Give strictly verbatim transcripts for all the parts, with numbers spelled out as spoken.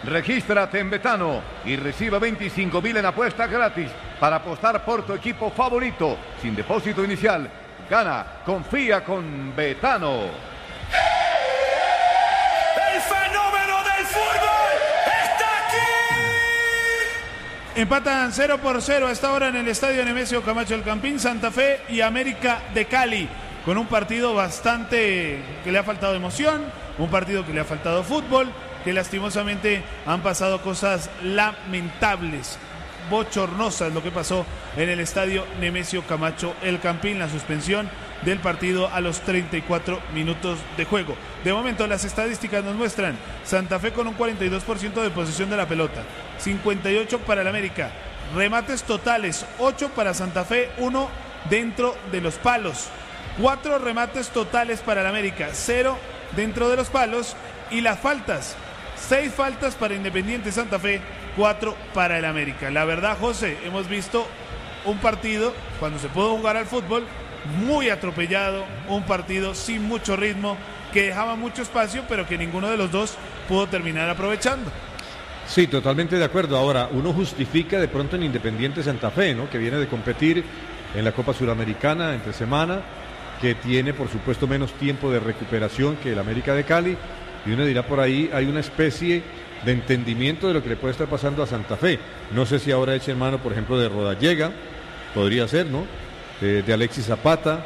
Regístrate en Betano y recibe veinticinco mil en apuestas gratis para apostar por tu equipo favorito. Sin depósito inicial. Gana, confía con Betano. ¡El fenómeno del fútbol está aquí! Empatan cero por cero a esta hora en el estadio Nemesio Camacho El Campín, Santa Fe y América de Cali, con un partido bastante que le ha faltado emoción, un partido que le ha faltado fútbol, que lastimosamente han pasado cosas lamentables, bochornosas, lo que pasó en el estadio Nemesio Camacho El Campín, la suspensión del partido a los treinta y cuatro minutos de juego. De momento las estadísticas nos muestran Santa Fe con un cuarenta y dos por ciento de posesión de la pelota, cincuenta y ocho para el América, remates totales, ocho para Santa Fe, uno dentro de los palos, cuatro remates totales para el América, cero dentro de los palos, y las faltas, seis faltas para Independiente Santa Fe, cuatro para el América. La verdad, José, hemos visto un partido, cuando se pudo jugar al fútbol, muy atropellado, un partido sin mucho ritmo, que dejaba mucho espacio, pero que ninguno de los dos pudo terminar aprovechando. Sí, totalmente de acuerdo. Ahora, uno justifica de pronto en Independiente Santa Fe, ¿no?, que viene de competir en la Copa Suramericana entre semana, que tiene, por supuesto, menos tiempo de recuperación que el América de Cali, y uno dirá por ahí, hay una especie de entendimiento de lo que le puede estar pasando a Santa Fe. No sé si ahora eche en mano, por ejemplo, de Rodallega, podría ser, ¿no?, eh, de Alexis Zapata,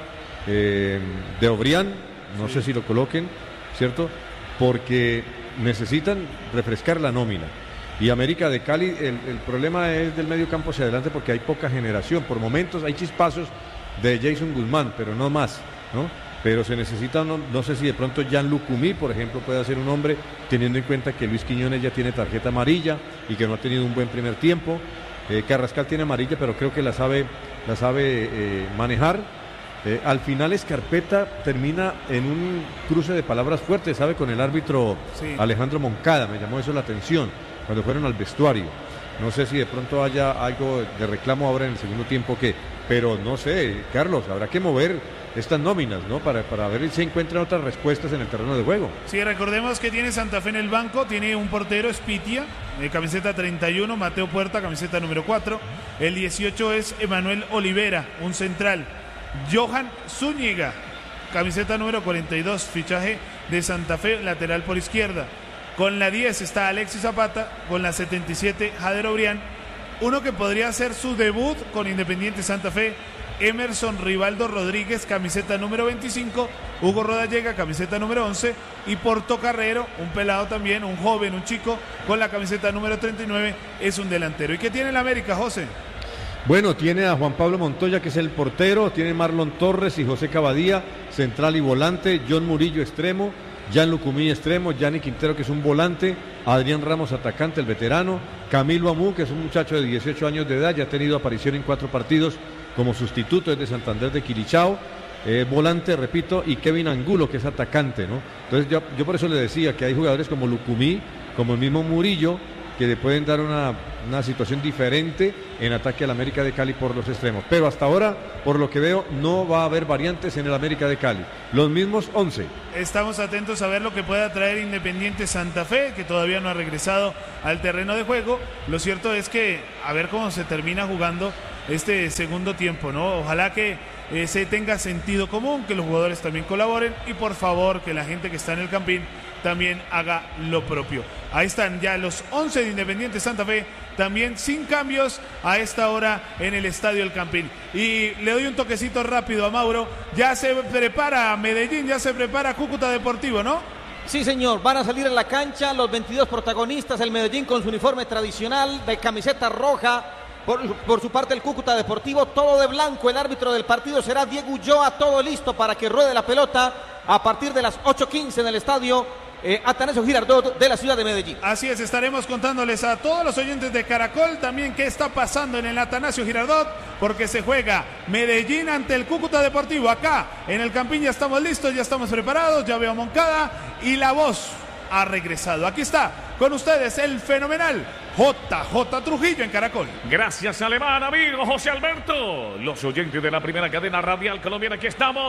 eh, de Obrián, no sí. sé si lo coloquen, ¿cierto?, porque necesitan refrescar la nómina. Y América de Cali, el, el problema es del medio campo hacia adelante, porque hay poca generación. Por momentos hay chispazos de Jason Guzmán, pero no más, ¿no? Pero se necesita, no, no sé si de pronto Jan Lucumí, por ejemplo, puede ser un hombre, teniendo en cuenta que Luis Quiñones ya tiene tarjeta amarilla y que no ha tenido un buen primer tiempo. Eh, Carrascal tiene amarilla, pero creo que la sabe, la sabe eh, manejar. Eh, al final Escarpeta termina en un cruce de palabras fuertes, ¿sabe?, con el árbitro sí. Alejandro Moncada. Me llamó eso la atención cuando fueron al vestuario. No sé si de pronto haya algo de reclamo ahora en el segundo tiempo, que, pero no sé, Carlos, habrá que mover estas nóminas, ¿no?, para, para ver si se encuentran otras respuestas en el terreno de juego. Sí, recordemos que tiene Santa Fe en el banco, tiene un portero, Spitia, de camiseta treinta y uno, Mateo Puerta, camiseta número cuatro, el dieciocho es Emanuel Olivera, un central, Johan Zúñiga, camiseta número cuarenta y dos, fichaje de Santa Fe, lateral por izquierda. Con la diez está Alexis Zapata, con la setenta y siete Jader Obrián, uno que podría hacer su debut con Independiente Santa Fe, Emerson Rivaldo Rodríguez, camiseta número veinticinco, Hugo Rodallega, camiseta número once, y Porto Carrero, un pelado también, un joven, un chico, con la camiseta número treinta y nueve, es un delantero. ¿Y qué tiene el América, José? Bueno, tiene a Juan Pablo Montoya, que es el portero, tiene Marlon Torres y José Cavadía, central y volante, John Murillo extremo, Jan Lucumí extremo, Gianni Quintero, que es un volante, Adrián Ramos atacante, el veterano, Camilo Amú, que es un muchacho de dieciocho años de edad, ya ha tenido aparición en cuatro partidos como sustituto, es de Santander de Quilichao, eh, volante, repito, y Kevin Angulo, que es atacante, ¿no? Entonces yo, yo por eso le decía que hay jugadores como Lucumí, como el mismo Murillo, que le pueden dar una, una situación diferente en ataque al América de Cali por los extremos. Pero hasta ahora, por lo que veo, no va a haber variantes en el América de Cali. Los mismos once. Estamos atentos a ver lo que pueda traer Independiente Santa Fe, que todavía no ha regresado al terreno de juego. Lo cierto es que a ver cómo se termina jugando este segundo tiempo, ¿no? Ojalá que eh, se tenga sentido común, que los jugadores también colaboren y por favor que la gente que está en el Campín también haga lo propio. Ahí están ya los once de Independiente Santa Fe, también sin cambios a esta hora en el Estadio El Campín. Y le doy un toquecito rápido a Mauro, ya se prepara Medellín, ya se prepara Cúcuta Deportivo, ¿no? Sí, señor, van a salir a la cancha los veintidós protagonistas, el Medellín con su uniforme tradicional de camiseta roja. Por, por su parte el Cúcuta Deportivo, todo de blanco. El árbitro del partido será Diego Ulloa, todo listo para que ruede la pelota a partir de las ocho quince en el estadio eh, Atanasio Girardot de la ciudad de Medellín. Así es, estaremos contándoles a todos los oyentes de Caracol también qué está pasando en el Atanasio Girardot, porque se juega Medellín ante el Cúcuta Deportivo. Acá en el Campín ya estamos listos, ya estamos preparados, ya veo a Moncada y la voz ha regresado. Aquí está con ustedes el fenomenal J J Trujillo en Caracol. Gracias, Alemán, amigo José Alberto. Los oyentes de la primera cadena radial colombiana, aquí estamos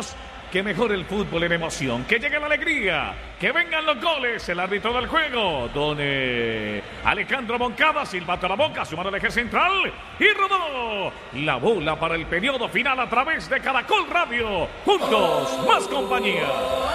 que mejore el fútbol en emoción, que llegue la alegría, que vengan los goles. El árbitro del juego, don eh, Alejandro Moncada, silbato a la boca, su mano al eje central y rodó la bola para el periodo final a través de Caracol Radio. Juntos, más compañía.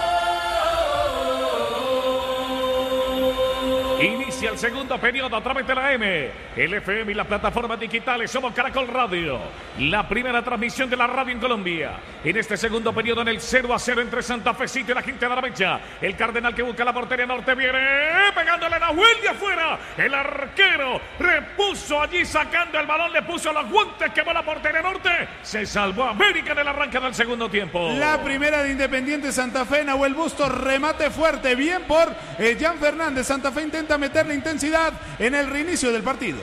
Inicia el segundo periodo a través de la M, el F M y las plataformas digitales. Somos Caracol Radio, la primera transmisión de la radio en Colombia. En este segundo periodo, en el cero a cero entre Santa Fecito y la gente de la Mecha. El Cardenal que busca la portería norte viene pegándole a Nahuel de afuera. El arquero repuso allí sacando el balón, le puso los guantes, quemó la portería norte. Se salvó América en el arranque del segundo tiempo. La primera de Independiente Santa Fe, Nahuel Bustos, remate fuerte, bien por eh, Jan Fernández. Santa Fe intenta meter la intensidad en el reinicio del partido.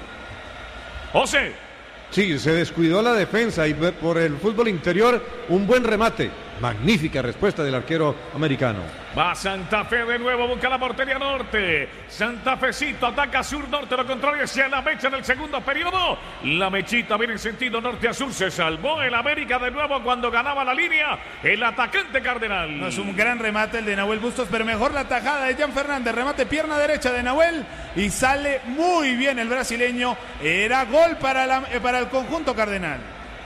José. Sí, se descuidó la defensa y por el fútbol interior un buen remate. Magnífica respuesta del arquero americano. Va Santa Fe de nuevo, busca la portería norte. Santa Fecito ataca sur-norte, lo contrario hacia la Mecha en el segundo periodo. La Mechita viene en sentido norte a sur. Se salvó el América de nuevo cuando ganaba la línea el atacante Cardenal. No es un gran remate el de Nahuel Bustos, pero mejor la tajada de Jan Fernández. Remate pierna derecha de Nahuel y sale muy bien el brasileño. Era gol para, la, para el conjunto Cardenal.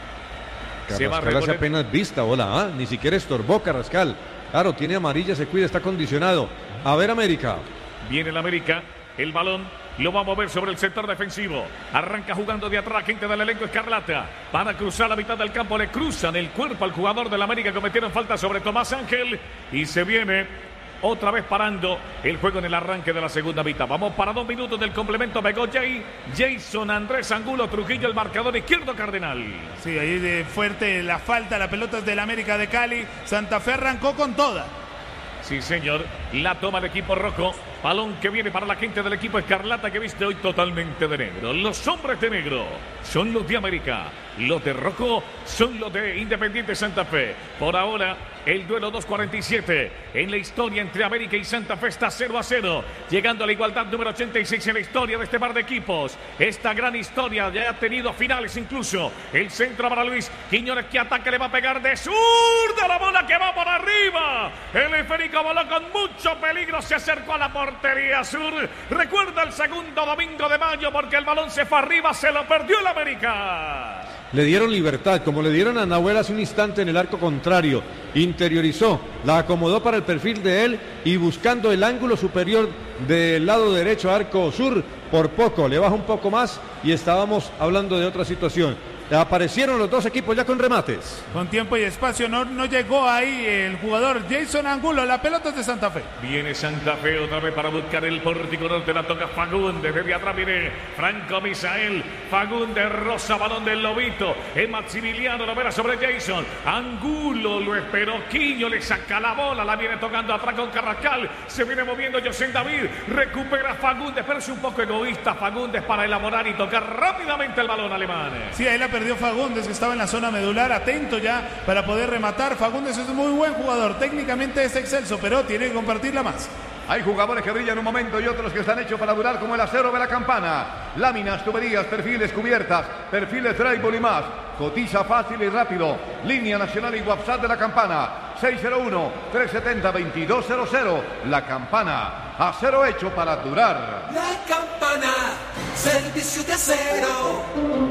Carrascal hace apenas vista, hola, ¿ah? Ni siquiera estorbó Carrascal. Claro, tiene amarilla, se cuida, está condicionado. A ver, América. Viene el América, el balón lo va a mover sobre el sector defensivo. Arranca jugando de atrás, gente del elenco escarlata. Van a cruzar la mitad del campo, le cruzan el cuerpo al jugador del América. Cometieron falta sobre Tomás Ángel y se viene otra vez parando el juego en el arranque de la segunda mitad. Vamos para dos minutos del complemento. Begoyay, Jason Andrés Angulo Trujillo, el marcador izquierdo Cardenal. Sí, ahí de fuerte la falta, la pelota es del América de Cali. Santa Fe arrancó con toda. Sí, señor. La toma el equipo rojo. Balón que viene para la gente del equipo escarlata que viste hoy totalmente de negro. Los hombres de negro son los de América. Los de rojo son los de Independiente Santa Fe. Por ahora, el duelo dos cuarenta y siete en la historia entre América y Santa Fe está cero a cero. Llegando a la igualdad número ochenta y seis en la historia de este par de equipos. Esta gran historia ya ha tenido finales incluso. El centro para Luis Quiñones que ataque, le va a pegar de sur de la bola que va por arriba. El esférico voló con mucho peligro, se acercó a la portería sur. Recuerda el segundo domingo de mayo porque el balón se fue arriba, se lo perdió el América. Le dieron libertad, como le dieron a Nahuel hace un instante en el arco contrario. Interiorizó, la acomodó para el perfil de él y buscando el ángulo superior del lado derecho, arco sur, por poco, le baja un poco más y estábamos hablando de otra situación. Aparecieron los dos equipos ya con remates. Con tiempo y espacio, no, no llegó ahí el jugador Jason Angulo. La pelota es de Santa Fe. Viene Santa Fe otra vez para buscar el pórtico norte. La toca Fagundes. Desde atrás viene Franco Misael. Fagundes rosa, balón del Lobito. Es Maximiliano, lo verá sobre Jason. Angulo lo esperó. Quiño le saca la bola. La viene tocando atrás con Carrascal. Se viene moviendo José David. Recupera Fagundes, pero es un poco egoísta Fagundes para elaborar y tocar rápidamente el balón alemán. Sí, ahí la perdió Fagundes, que estaba en la zona medular, atento ya para poder rematar. Fagundes es un muy buen jugador, técnicamente es excelso, pero tiene que compartirla más. Hay jugadores que brillan un momento y otros que están hechos para durar, como el acero de la campana. Láminas, tuberías, perfiles, cubiertas, perfiles drywall y más. Cotiza fácil y rápido. Línea nacional y WhatsApp de la campana. seis cero uno, tres siete cero, dos dos cero cero. La campana. Acero hecho para durar. La campana. Servicio de acero.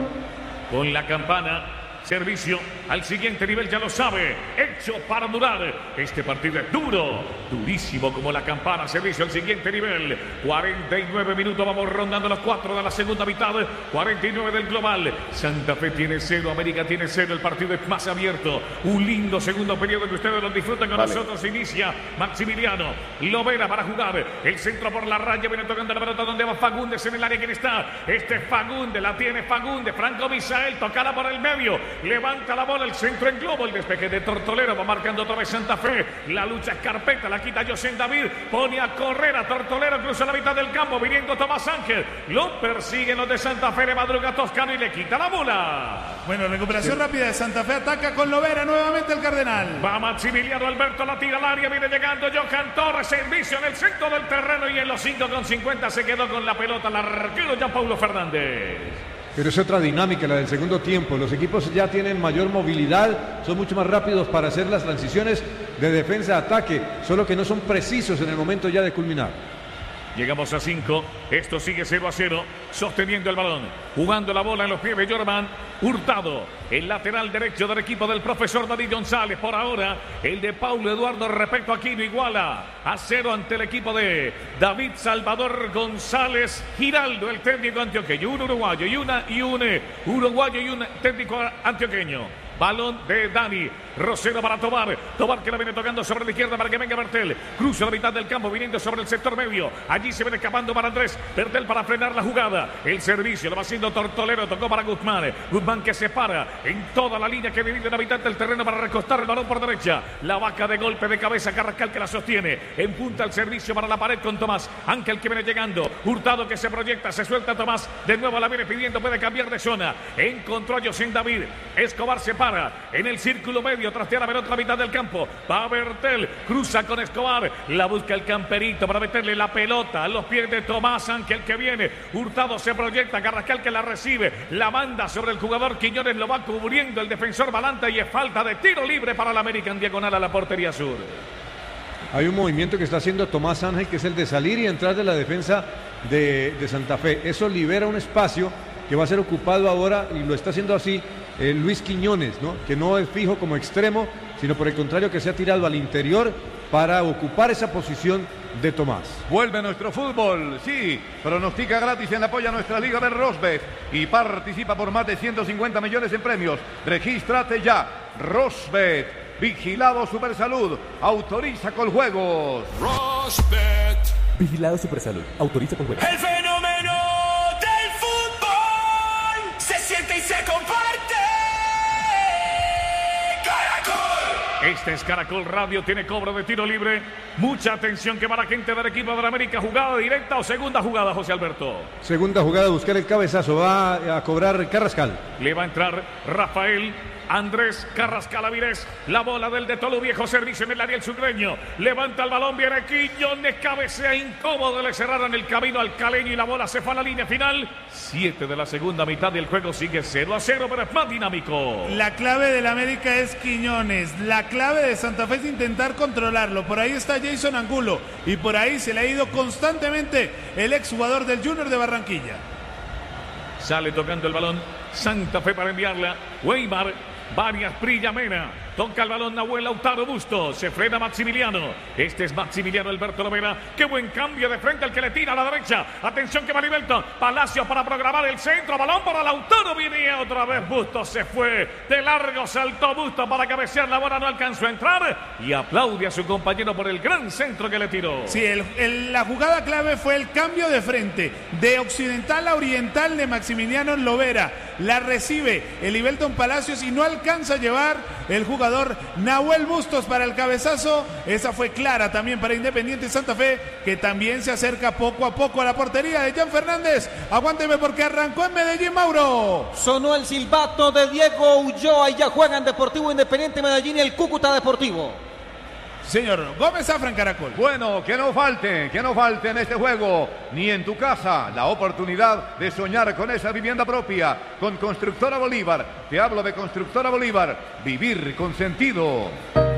Con la campana, servicio al siguiente nivel, ya lo sabe, hecho para durar. Este partido es duro, durísimo como la campana, servicio al siguiente nivel. cuarenta y nueve minutos, vamos rondando los cuatro de la segunda mitad, cuarenta y nueve del global. Santa Fe tiene cero, América tiene cero, el partido es más abierto. Un lindo segundo periodo que ustedes lo disfrutan con vale. Nosotros. Inicia Maximiliano, Lovera para jugar, el centro por la raya, viene tocando la pelota donde va Fagundes en el área. ¿Quién está? Este es Fagundes, la tiene Fagundes, Franco Misael, tocada por el medio, levanta la bola, el centro en globo, el despeje de Tortolero, va marcando otra vez Santa Fe, la lucha es carpeta, la quita José David, pone a correr a Tortolero, cruza la mitad del campo, viniendo Tomás Ángel, lo persiguen los de Santa Fe, le madruga Toscano y le quita la bola. Bueno, recuperación sí. rápida de Santa Fe, ataca con Lovera nuevamente el Cardenal. Va Maximiliano Alberto, la tira al área, viene llegando Johan Torres, servicio en el centro del terreno y en los cinco con cincuenta se quedó con la pelota el arquero Jean Paulo Fernández. Pero es otra dinámica la del segundo tiempo. Los equipos ya tienen mayor movilidad, son mucho más rápidos para hacer las transiciones de defensa-ataque, solo que no son precisos en el momento ya de culminar. Llegamos a cinco, esto sigue cero a cero, sosteniendo el balón, jugando la bola en los pies de Jorman Hurtado, el lateral derecho del equipo del profesor David González. Por ahora, el de Paulo Eduardo respecto a Aquino iguala a cero ante el equipo de David Salvador González Giraldo, el técnico antioqueño. Un uruguayo y, una, y un uruguayo y un técnico antioqueño. Balón de Dani Rosero para Tobar. Tobar que la viene tocando sobre la izquierda para que venga Bertel. Cruza la mitad del campo viniendo sobre el sector medio. Allí se viene escapando para Andrés. Bertel para frenar la jugada. El servicio lo va haciendo Tortolero. Tocó para Guzmán. Guzmán que se para en toda la línea que divide la mitad del terreno para recostar el balón por derecha. La vaca de golpe de cabeza. Carrascal que la sostiene. En punta el servicio para la pared con Tomás. Ángel que viene llegando. Hurtado que se proyecta. Se suelta Tomás. De nuevo la viene pidiendo. Puede cambiar de zona. Encontró a José David. Escobar se para en el círculo medio, trastea la pelota a la mitad del campo, va Bertel, cruza con Escobar, la busca el camperito para meterle la pelota a los pies de Tomás Ángel que viene, Hurtado se proyecta, Carrascal que la recibe, la manda sobre el jugador Quiñones, lo va cubriendo el defensor Balanta y es falta de tiro libre para la América en diagonal a la portería sur. Hay un movimiento que está haciendo Tomás Ángel que es el de salir y entrar de la defensa de, de Santa Fe, eso libera un espacio que va a ser ocupado ahora y lo está haciendo así eh, Luis Quiñones, ¿no? Que no es fijo como extremo, sino por el contrario que se ha tirado al interior para ocupar esa posición de Tomás. Vuelve nuestro fútbol, sí, pronostica gratis en apoyo a nuestra Liga de Rosbet y participa por más de ciento cincuenta millones en premios. Regístrate ya, Rosbet, vigilado Supersalud, autoriza con juegos. Rosbet, vigilado Supersalud, autoriza con juegos. El fenómeno del fútbol se siente y se comparte. Caracol. Este es Caracol Radio, tiene cobro de tiro libre. Mucha atención que va la gente del equipo de la América. ¿Jugada directa o segunda jugada, José Alberto? Segunda jugada, buscar el cabezazo, va a cobrar Carrascal. Le va a entrar Rafael Andrés Carrascal Avilés, la bola del de Tolu, viejo servicio en el área el sudreño, levanta el balón, viene Quiñones, cabecea incómodo, le cerraron el camino al caleño y la bola se fue a la línea final. Siete de la segunda mitad del juego, sigue cero a cero, pero es más dinámico. La clave del América es Quiñones, la clave de Santa Fe es intentar controlarlo, por ahí está Jason Angulo y por ahí se le ha ido constantemente el exjugador del Junior de Barranquilla. Sale tocando el balón Santa Fe para enviarla Weimar, Varias Prilla Mena, toca el balón Nahuel Lautaro Bustos, se frena Maximiliano, este es Maximiliano Alberto Lovera, qué buen cambio de frente al que le tira a la derecha, atención que va Nivelton, Palacio para programar el centro, balón para Lautaro, viene otra vez Bustos, se fue de largo, saltó Bustos para cabecear, la bola no alcanzó a entrar y aplaude a su compañero por el gran centro que le tiró. Sí, el, el, la jugada clave fue el cambio de frente, de occidental a oriental de Maximiliano Lovera, la recibe el Nivelton Palacios y no alcanza a llevar el jugador Nahuel Bustos para el cabezazo. Esa fue clara también para Independiente Santa Fe, que también se acerca poco a poco a la portería de Jan Fernández. Aguánteme porque arrancó en Medellín, Mauro. Sonó el silbato de Diego Ulloa y ya juegan Deportivo Independiente Medellín y el Cúcuta Deportivo. Señor Gómez Zafra en Caracol. Bueno, que no falte, que no falte en este juego, ni en tu casa, la oportunidad de soñar con esa vivienda propia, con Constructora Bolívar. Te hablo de Constructora Bolívar, vivir con sentido.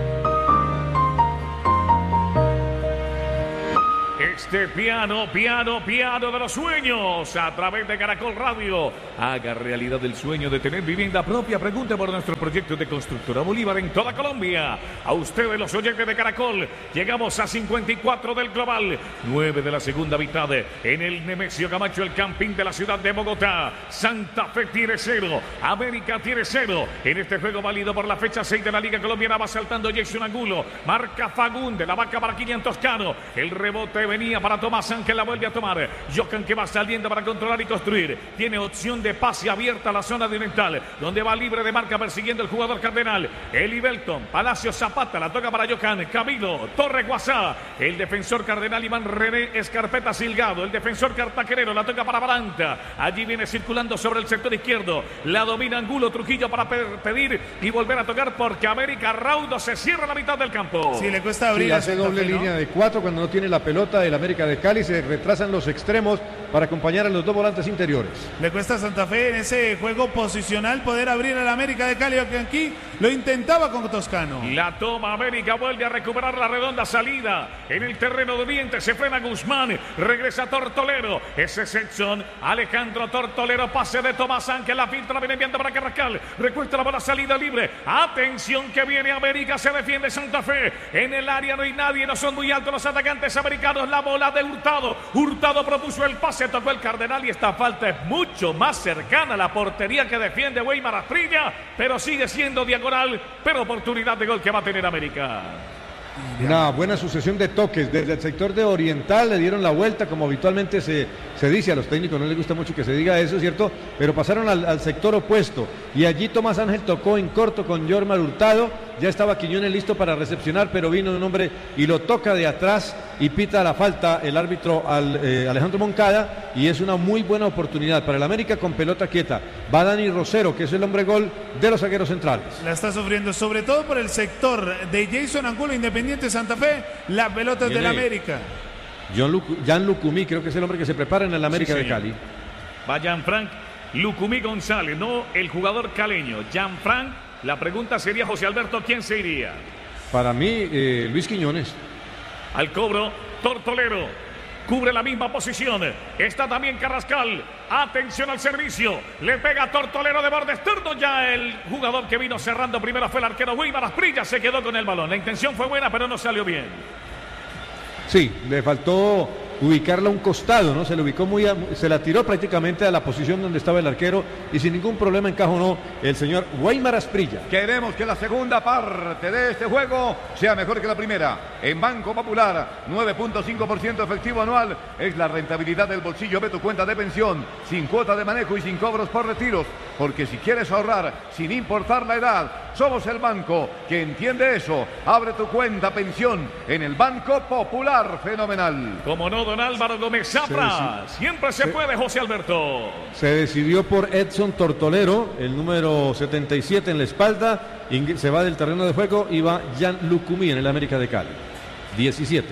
Este piano, piano, piano de los sueños a través de Caracol Radio. Haga realidad el sueño de tener vivienda propia. Pregunte por nuestro proyecto de Constructora Bolívar en toda Colombia. A ustedes los oyentes de Caracol. Llegamos a cincuenta y cuatro del global. nueve de la segunda mitad en el Nemesio Camacho, el campín de la ciudad de Bogotá. Santa Fe tiene cero. América tiene cero. En este juego válido por la fecha seis de la Liga Colombiana va saltando Jason Angulo. Marca Fagunde, la vaca para Kilian Toscano. El rebote venía para Tomás Ángel, la vuelve a tomar. Jocan que va saliendo para controlar y construir. Tiene opción de pase abierta a la zona de oriental, donde va libre de marca persiguiendo el jugador Cardenal. Eli Belton, Palacio Zapata, la toca para Jocan. Camilo, Torre Guasá. El defensor Cardenal Iván René Escarpeta Silgado. El defensor cartaquerero, la toca para Balanta. Allí viene circulando sobre el sector izquierdo. La domina Angulo, Trujillo para pedir y volver a tocar porque América Raudo se cierra la mitad del campo. Sí, le cuesta abrir. Sí, a hace Santa doble Fe, ¿no? línea de cuatro cuando no tiene la pelota. El América de Cali se retrasan los extremos para acompañar a los dos volantes interiores. Le cuesta a Santa Fe en ese juego posicional poder abrir al América de Cali, que aquí lo intentaba con Toscano. La toma América, vuelve a recuperar la redonda salida en el terreno de Oriente, se frena Guzmán, regresa Tortolero, ese es Edson, Alejandro Tortolero, pase de Tomás Ángel, la filtra, viene viendo para Carrascal, recuesta la bola, salida libre, atención que viene América, se defiende Santa Fe, en el área no hay nadie, no son muy altos los atacantes americanos, la bola de Hurtado, Hurtado propuso el pase, tocó el Cardenal y esta falta es mucho más cercana a la portería que defiende Weimar Asprilla, pero sigue siendo diagonal, pero oportunidad de gol que va a tener América. Una buena sucesión de toques desde el sector de Oriental, le dieron la vuelta como habitualmente se, se dice, a los técnicos no les gusta mucho que se diga eso, ¿cierto? Pero pasaron al, al sector opuesto y allí Tomás Ángel tocó en corto con Yormar Hurtado, ya estaba Quiñones listo para recepcionar, pero vino un hombre y lo toca de atrás y pita la falta el árbitro al, eh, Alejandro Moncada, y es una muy buena oportunidad para el América con pelota quieta. Va Dani Rosero, que es el hombre gol de los zagueros centrales. La está sufriendo sobre todo por el sector de Jason Angulo, Independiente Santa Fe, la pelota es del América. John Lu Jan Lucumí, creo que es el hombre que se prepara en el América sí, de Cali. Va Jean-Franc Lucumí González, no el jugador caleño. Jean-Franc, la pregunta sería, José Alberto, ¿quién se iría? Para mí, eh, Luis Quiñones. Al cobro, Tortolero. Cubre la misma posición. Está también Carrascal. Atención al servicio. Le pega Tortolero de borde externo. Ya el jugador que vino cerrando primero fue el arquero Weimar Asprilla. Se quedó con el balón. La intención fue buena, pero no salió bien. Sí, le faltó ubicarla a un costado, ¿no? Se le ubicó muy, a, se la tiró prácticamente a la posición donde estaba el arquero y sin ningún problema encajonó el señor Weimar Asprilla. Queremos que la segunda parte de este juego sea mejor que la primera. En Banco Popular, nueve punto cinco por ciento efectivo anual es la rentabilidad del bolsillo de tu cuenta de pensión, sin cuota de manejo y sin cobros por retiros, porque si quieres ahorrar sin importar la edad, somos el banco que entiende eso. Abre tu cuenta pensión en el Banco Popular. Fenomenal. Como no, don Álvaro Gómez Zafra. Sí, siempre se, se puede, José Alberto. Se decidió por Edson Tortolero, el número setenta y siete en la espalda. Se va del terreno de juego y va Jan Lucumí en el América de Cali. diecisiete.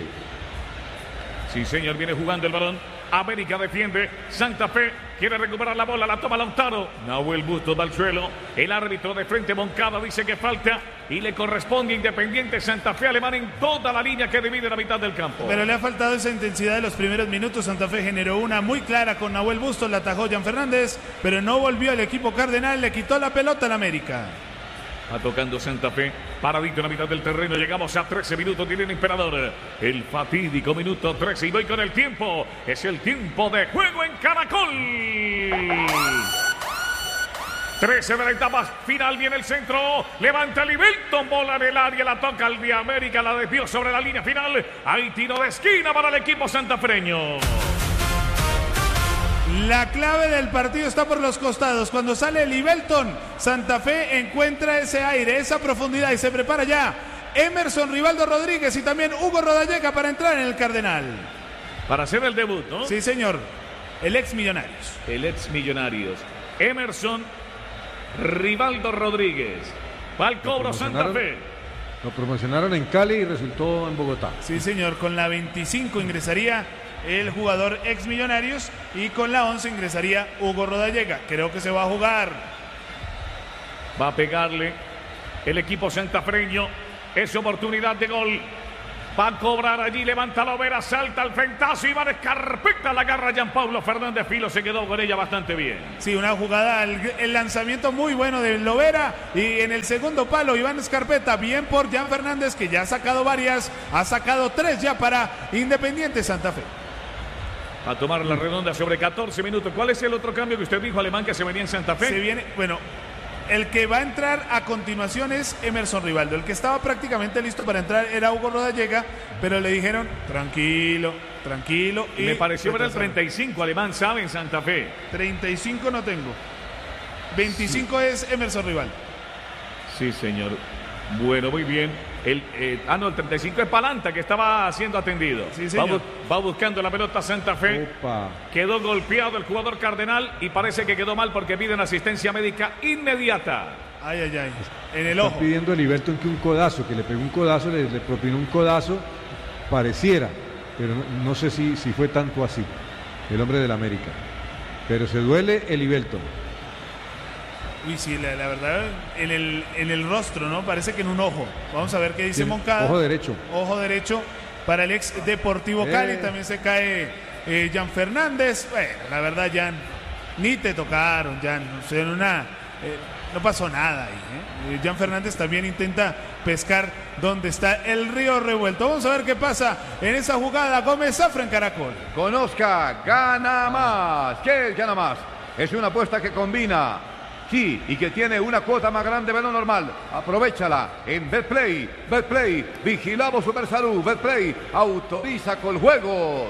Sí, señor, viene jugando el balón. América defiende. Santa Fe quiere recuperar la bola, la toma Lautaro. Nahuel Bustos va al suelo. El árbitro de frente, Moncada, dice que falta y le corresponde a Independiente Santa Fe alemán en toda la línea que divide la mitad del campo. Pero le ha faltado esa intensidad de los primeros minutos. Santa Fe generó una muy clara con Nahuel Bustos, la atajó Jan Fernández, pero no volvió al equipo cardenal, le quitó la pelota al América. Va tocando Santa Fe, paradito en la mitad del terreno. Llegamos a trece minutos, tiene el Emperador. El fatídico minuto trece y voy con el tiempo. Es el tiempo de juego en Caracol. trece de la etapa final, viene el centro. Levanta el Ibelton, bola en el área, la toca el de América, la desvió sobre la línea final. Hay tiro de esquina para el equipo santafreño. La clave del partido está por los costados. Cuando sale el Ibelton, Santa Fe encuentra ese aire, esa profundidad y se prepara ya Emerson Rivaldo Rodríguez y también Hugo Rodallega para entrar en el Cardenal. Para hacer el debut, ¿no? Sí, señor. El ex Millonarios. El ex Millonarios. Emerson Rivaldo Rodríguez. Va al cobro Santa Fe. Lo promocionaron en Cali y resultó en Bogotá. Sí, señor. Con la veinticinco ingresaría el jugador ex Millonarios y con la once ingresaría Hugo Rodallega. Creo que se va a jugar. Va a pegarle el equipo santafreño. Es oportunidad de gol. Va a cobrar allí, levanta la Lovera, salta al frentazo y va de escarpeta, la agarra Jean Paulo Fernández Filo, se quedó con ella bastante bien. Sí, una jugada, el, el lanzamiento muy bueno de Lovera y en el segundo palo Iván Escarpeta, bien por Jean Fernández que ya ha sacado varias, ha sacado tres ya para Independiente Santa Fe. A tomar la redonda sobre catorce minutos. ¿Cuál es el otro cambio que usted dijo, Alemán, que se venía en Santa Fe? Se viene, bueno, el que va a entrar a continuación es Emerson Rivaldo. El que estaba prácticamente listo para entrar era Hugo Rodallega, pero le dijeron, tranquilo, tranquilo. Y me pareció ver el treinta y cinco, Alemán, sabe, en Santa Fe. treinta y cinco no tengo. veinticinco sí. Es Emerson Rivaldo. Sí, señor. Bueno, muy bien. El, eh, ah, no, el treinta y cinco es Palanta, que estaba siendo atendido. Sí, señor. Va, bu va buscando la pelota Santa Fe. Opa. Quedó golpeado el jugador Cardenal y parece que quedó mal porque piden asistencia médica inmediata. Ay, ay, ay. En el Está ojo. pidiendo el Ibelton que un codazo, que le pegó un codazo, le, le propinó un codazo, pareciera, pero no, no sé si, si fue tanto así. el hombre del América. Pero se duele el Ibelton. Uy, sí, la, la verdad, en el, en el rostro, ¿no? Parece que en un ojo. Vamos a ver qué dice Sí, Moncada. ojo derecho. Ojo derecho para el ex Deportivo Cali. Eh. También se cae eh, Jan Fernández. Bueno, la verdad, Jan, ni te tocaron, Jan. O sea, en una, eh, no pasó nada ahí. ¿eh? Jan Fernández también intenta pescar donde está el río revuelto. Vamos a ver qué pasa en esa jugada. Gómez Zafra en Caracol. Conozca, gana más. ¿Qué es gana más? Es una apuesta que combina, sí, y que tiene una cuota más grande de lo normal. Aprovechala en Betplay. Betplay, vigilamos Supersalud. Betplay, autoriza con juegos.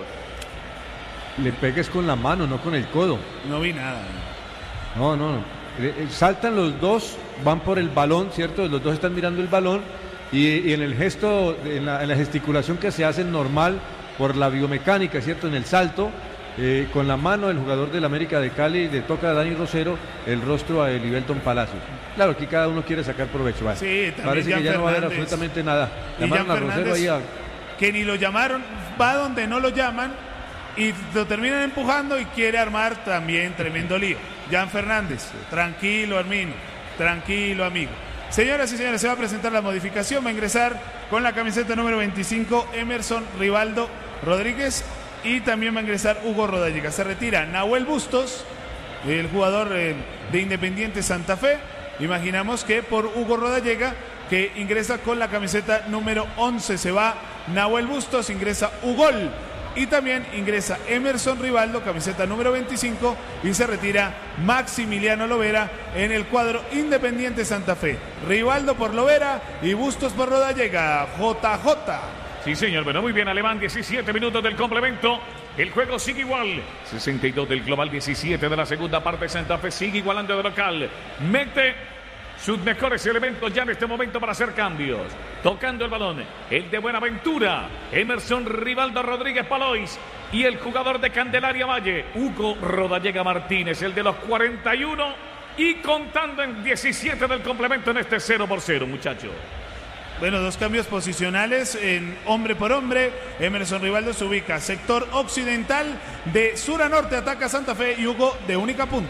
Le pegues con la mano, no con el codo. No vi nada. No, no, no. Eh, eh, Saltan los dos, van por el balón, ¿cierto? Los dos están mirando el balón y, y en el gesto, en la, en la gesticulación que se hace normal por la biomecánica, ¿cierto? En el salto, eh, con la mano el jugador del América de Cali le toca a Dani Rosero el rostro a Elivelton Palacios. Claro, aquí cada uno quiere sacar provecho. Vale. Sí, también parece Jan que ya no va a haber Fernández. absolutamente nada. Y Llamaron Jan a Rosero Fernández, ahí a... que ni lo llamaron, va donde no lo llaman y lo terminan empujando y quiere armar también tremendo lío. Jan Fernández, tranquilo, Armino, tranquilo, amigo. Señoras y señores, se va a presentar la modificación. Va a ingresar con la camiseta número veinticinco Emerson Rivaldo Rodríguez y también va a ingresar Hugo Rodallega. Se retira Nahuel Bustos, el jugador eh, de Independiente Santa Fe. Imaginamos que por Hugo Rodallega, que ingresa con la camiseta número once, se va Nahuel Bustos, ingresa Ugol. Y también ingresa Emerson Rivaldo, camiseta número veinticinco, y se retira Maximiliano Lovera en el cuadro Independiente Santa Fe. Rivaldo por Lovera y Bustos por Rodallega. J J. Sí, señor. Bueno, muy bien, Alemán. diecisiete minutos del complemento. El juego sigue igual. sesenta y dos del global, diecisiete de la segunda parte. Santa Fe sigue igualando de local. Mete sus mejores elementos ya en este momento para hacer cambios. Tocando el balón, el de Buenaventura, Emerson Rivaldo Rodríguez Palois, y el jugador de Candelaria Valle, Hugo Rodallega Martínez, el de los cuarenta y uno, y contando en diecisiete del complemento en este cero por cero, muchachos. Bueno, dos cambios posicionales en hombre por hombre. Emerson Rivaldo se ubica sector occidental, de sur a norte ataca Santa Fe, y Hugo de única punta.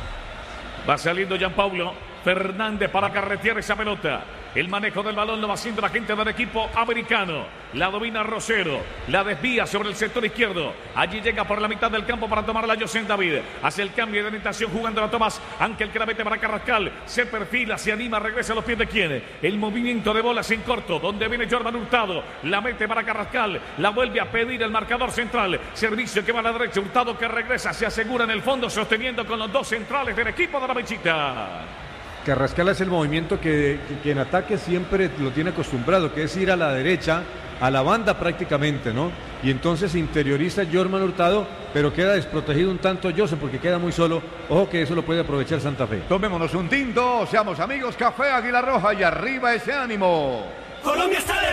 Va saliendo Gianpaulo Fernández para carretear esa pelota. El manejo del balón lo va haciendo la gente del equipo americano. La domina Rosero. La desvía sobre el sector izquierdo. Allí llega por la mitad del campo para tomarla José David. Hace el cambio de orientación jugando la Tomás. Ángel que la mete para Carrascal. Se perfila, se anima, regresa a los pies de quién. El movimiento de bolas en corto. Donde viene Jordan Hurtado. La mete para Carrascal. La vuelve a pedir el marcador central. Servicio que va a la derecha. Hurtado que regresa. Se asegura en el fondo sosteniendo con los dos centrales del equipo de la Mechita. Carrascal es el movimiento que, que, que en ataque siempre lo tiene acostumbrado, que es ir a la derecha, a la banda prácticamente, ¿no? Y entonces interioriza Jorman Hurtado, pero queda desprotegido un tanto Joseph porque queda muy solo. Ojo que eso lo puede aprovechar Santa Fe. Tomémonos un tinto, seamos amigos, Café Águila Roja y arriba ese ánimo. Colombia está de